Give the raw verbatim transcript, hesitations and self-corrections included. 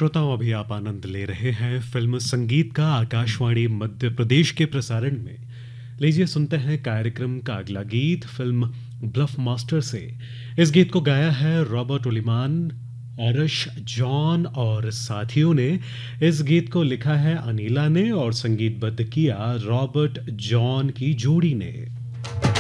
श्रोताओं, अभी आप आनंद ले रहे हैं फिल्म संगीत का आकाशवाणी मध्य प्रदेश के प्रसारण में। लीजिए सुनते हैं कार्यक्रम का अगला गीत फिल्म ब्लफ मास्टर से। इस गीत को गाया है रॉबर्ट उलिमान, आरश जॉन और साथियों ने। इस गीत को लिखा है अनीला ने और संगीतबद्ध किया रॉबर्ट जॉन की जोड़ी ने।